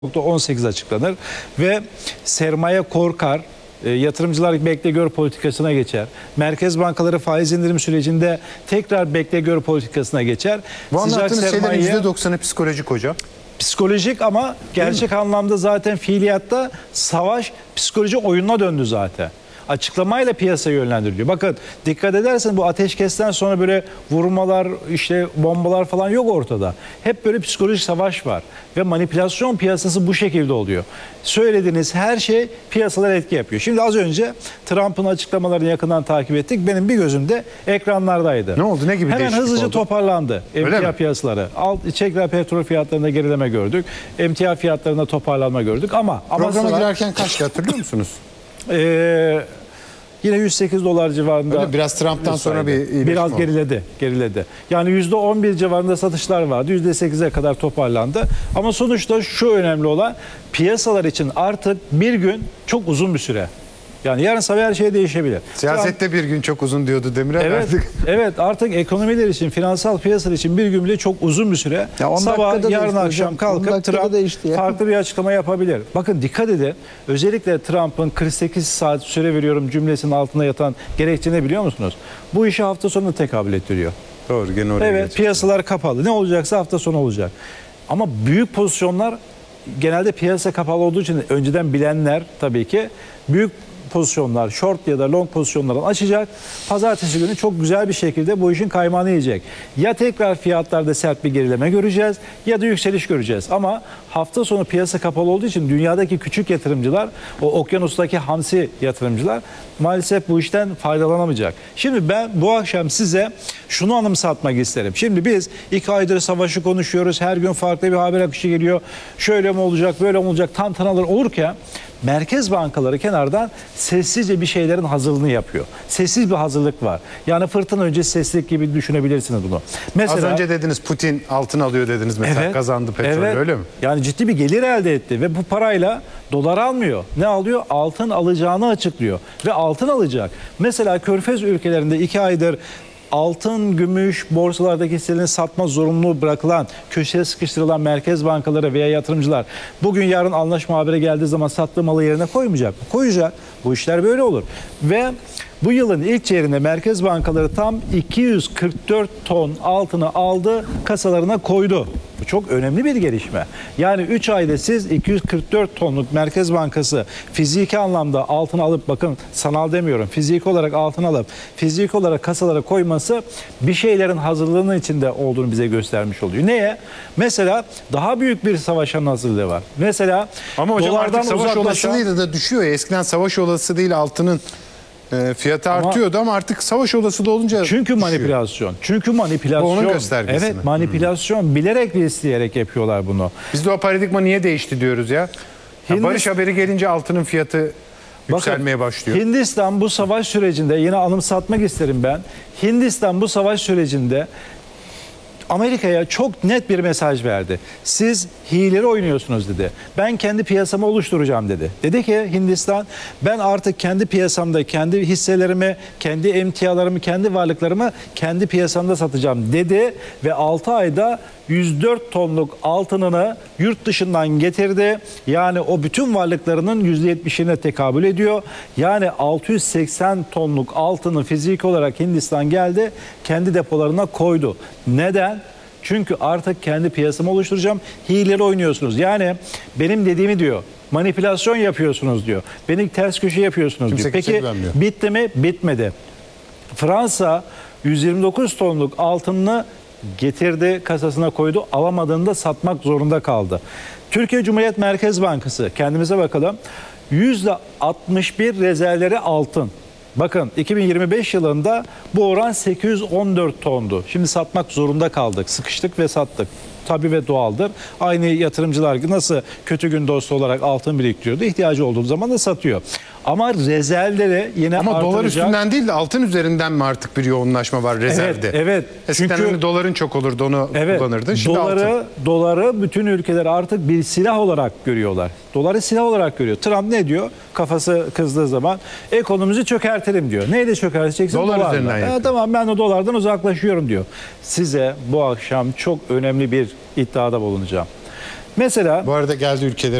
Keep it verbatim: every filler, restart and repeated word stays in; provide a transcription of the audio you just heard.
on sekiz açıklanır ve sermaye korkar, e, yatırımcılar bekle gör politikasına geçer. Merkez bankaları faiz indirim sürecinde tekrar bekle gör politikasına geçer. Bu Sıcak anlattığınız şeylerin sermaye yüzde doksanı psikolojik hocam. psikolojik ama gerçek anlamda zaten fiiliyatta savaş psikoloji oyununa döndü zaten. Açıklamayla piyasayı yönlendiriliyor. Bakın dikkat edersen bu ateşkesten sonra böyle vurmalar, işte bombalar falan yok ortada. Hep böyle psikolojik savaş var. Ve manipülasyon piyasası bu şekilde oluyor. Söylediğiniz her şey piyasalara etki yapıyor. Şimdi az önce Trump'ın açıklamalarını yakından takip ettik. Benim bir gözümde ekranlardaydı. Ne oldu? Ne gibi Hemen değişiklik hızlıca oldu? toparlandı emtia piyasaları. Alt, tekrar petrol fiyatlarında gerileme gördük. Emtia fiyatlarında toparlanma gördük ama... Programa ama girerken kaçtı hatırlıyor musunuz? Ee, yine yüz sekiz dolar civarında. Öyle biraz Trump'tan sonra bir iyileşme biraz oldu. geriledi, geriledi. Yani yüzde on bir civarında satışlar vardı. yüzde sekize kadar toparlandı. Ama sonuçta şu önemli olan piyasalar için artık bir gün çok uzun bir süre. Yani yarın sabah her şey değişebilir. Siyasette bir gün çok uzun diyordu Demirel Evet, artık. evet artık ekonomiler için, finansal piyasalar için bir gün bile çok uzun bir süre. Ya on Sabah, dakikada yarın değişti akşam hocam. on kalkıp dakikada Trump değişti ya. farklı bir açıklama yapabilir. Bakın dikkat edin. Özellikle Trump'ın kırk sekiz saat süre veriyorum cümlesinin altında yatan gerekçe ne biliyor musunuz? Bu işi hafta sonuna tekabül ettiriyor. Doğru, gene oraya Evet, geçeceğiz. piyasalar kapalı. Ne olacaksa hafta sonu olacak. Ama büyük pozisyonlar genelde piyasa kapalı olduğu için önceden bilenler tabii ki büyük pozisyonlar, short ya da long pozisyonlardan açacak. Pazartesi günü çok güzel bir şekilde bu işin kaymağını yiyecek. Ya tekrar fiyatlarda sert bir gerileme göreceğiz ya da yükseliş göreceğiz. Ama hafta sonu piyasa kapalı olduğu için dünyadaki küçük yatırımcılar, o okyanustaki hamsi yatırımcılar maalesef bu işten faydalanamayacak. Şimdi ben bu akşam size şunu anımsatmak isterim. Şimdi biz iki aydır savaşı konuşuyoruz. Her gün farklı bir haber akışı geliyor. Şöyle mi olacak, böyle mi olacak tantanalar olurken merkez bankaları kenardan sessizce bir şeylerin hazırlığını yapıyor. Sessiz bir hazırlık var. Yani fırtına öncesi sessizlik gibi düşünebilirsiniz bunu. Mesela, Az önce dediniz Putin altın alıyor dediniz mesela, evet, kazandı petrol, evet. öyle mi? Yani ciddi bir gelir elde etti ve bu parayla dolar almıyor. Ne alıyor? Altın alacağını açıklıyor ve altın alacak. Mesela Körfez ülkelerinde iki aydır altın, gümüş, borsalardaki hisselerini satma zorunluluğu bırakılan, köşeye sıkıştırılan merkez bankaları veya yatırımcılar bugün yarın anlaşma haberi geldiği zaman sattığı malı yerine koymayacak mı? Koyacak. Bu işler böyle olur. Ve bu yılın ilk çeyreğinde merkez bankaları tam iki yüz kırk dört ton altını aldı, kasalarına koydu. Bu çok önemli bir gelişme. Yani üç ayda siz iki yüz kırk dört tonluk Merkez Bankası fiziki anlamda altın alıp, bakın sanal demiyorum, fiziki olarak altın alıp fiziki olarak kasalara koyması bir şeylerin hazırlığının içinde olduğunu bize göstermiş oluyor. Neye? Mesela daha büyük bir savaşın hazırlığı var. Mesela Ama hocam dolardan artık savaş uzaklaşan- olasılığı da düşüyor. Eskiden savaş olası değil altının e, fiyatı Ama- artıyordu ama artık savaş olasılığı olunca Çünkü düşüyor. manipülasyon. Çünkü manipülasyon. Bu onun göstergesi Evet, mi? manipülasyon. Bilerek ve isteyerek yapıyorlar bunu. Biz de o paradigma niye değişti diyoruz ya? Ya Hindist- barış haberi gelince altının fiyatı yükselmeye Bakın, başlıyor. Hindistan bu savaş sürecinde, yine anımsatmak isterim ben. Hindistan bu savaş sürecinde Amerika'ya çok net bir mesaj verdi. Siz hileleri oynuyorsunuz dedi. Ben kendi piyasamı oluşturacağım dedi. Dedi ki Hindistan, ben artık kendi piyasamda kendi hisselerimi, kendi emtialarımı, kendi varlıklarımı kendi piyasamda satacağım dedi. Ve altı ayda yüz dört tonluk altınını yurt dışından getirdi. Yani o bütün varlıklarının yüzde yetmişine tekabül ediyor. Yani altı yüz seksen tonluk altını fiziki olarak Hindistan geldi, kendi depolarına koydu. Neden? Çünkü artık kendi piyasamı oluşturacağım. Hileleri oynuyorsunuz. Yani benim dediğimi diyor. Manipülasyon yapıyorsunuz diyor. Beni ters köşe yapıyorsunuz Kimse diyor. kimseye Peki güvenmiyor. bitti mi? Bitmedi. Fransa yüz yirmi dokuz tonluk altınını getirdi, kasasına koydu. Alamadığında da satmak zorunda kaldı. Türkiye Cumhuriyet Merkez Bankası, kendimize bakalım. yüzde altmış bir rezervleri altın. Bakın iki bin yirmi beş yılında bu oran sekiz yüz on dört tondu. Şimdi satmak zorunda kaldık. Sıkıştık ve sattık. Tabii ve doğaldır. Aynı yatırımcılar gibi nasıl kötü gün dostu olarak altın biriktiriyordu, ihtiyacı olduğu zaman da satıyor. Ama rezervleri yine Ama artıracak. dolar üstünden değil de altın üzerinden mi artık bir yoğunlaşma var rezervde? Evet, evet. Eskiden Çünkü- hani doların çok olurdu, onu Evet, kullanırdın. Şimdi doları, altın. doları bütün ülkeler artık bir silah olarak görüyorlar. Doları silah olarak görüyor. Trump ne diyor? Kafası kızdığı zaman ekonomimizi çökertelim diyor. Neyle çökerteceksin? Dolar Dolarla. üzerinden Ha, yapıyor. tamam, ben de dolardan uzaklaşıyorum diyor. Size bu akşam çok önemli bir iddiada bulunacağım. Mesela Bu arada geldi ülkeler